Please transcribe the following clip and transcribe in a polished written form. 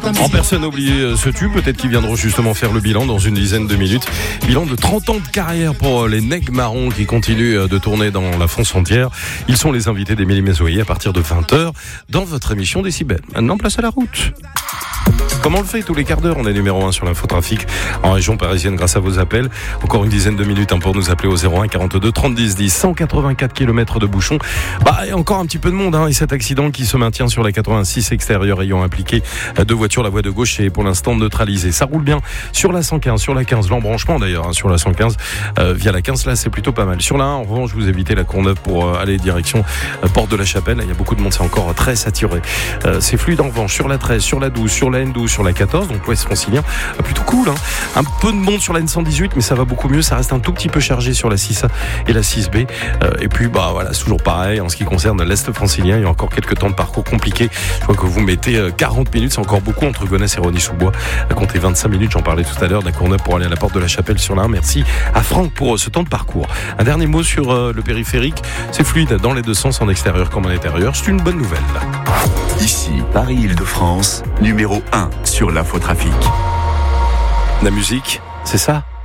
En personne n'a oublié ce tube, peut-être qu'ils viendront justement faire le bilan dans une dizaine de minutes. Bilan de 30 ans de carrière pour les Nègres Marrons qui continuent de tourner dans la France entière. Ils sont les invités d'Émilie Mézoyer à partir de 20h dans votre émission Décibel. Maintenant, place à la route. Comme on le fait tous les quarts d'heure, on est numéro 1 sur l'infotrafic en région parisienne grâce à vos appels. Encore une dizaine de minutes pour nous appeler au 01 42 30 10 10. 184 km de bouchons. Et encore un petit peu de monde et cet accident qui se maintient sur la 86 extérieure ayant impliqué 2 voitures. La voie de gauche est pour l'instant neutralisée. Ça roule bien sur la 115, sur la 15, l'embranchement d'ailleurs sur la 115 via la 15. Là c'est plutôt pas mal. Sur la 1 en revanche vous évitez la Courneuve pour aller direction Porte de la Chapelle. Il y a beaucoup de monde, c'est encore très saturé. C'est fluide en revanche sur la 13, sur la 12, sur la N12, sur la 14, donc ouest francilien, plutôt cool. Un peu de monde sur la N118, mais ça va beaucoup mieux. Ça reste un tout petit peu chargé sur la 6A et la 6B. Et puis voilà, c'est toujours pareil en ce qui concerne l'est francilien. Il y a encore quelques temps de parcours compliqués. Je crois que vous mettez 40 minutes, c'est encore beaucoup entre Gonesse et Rosny-sous-Bois. Comptez 25 minutes, j'en parlais tout à l'heure, d'un Courneuve pour aller à la Porte de la Chapelle sur la 1. Merci à Franck pour ce temps de parcours. Un dernier mot sur le périphérique. C'est fluide dans les deux sens, en extérieur comme en intérieur. C'est une bonne nouvelle. Ici, Paris-Île-de-France, numéro 1 sur l'infotrafic. La musique, c'est ça.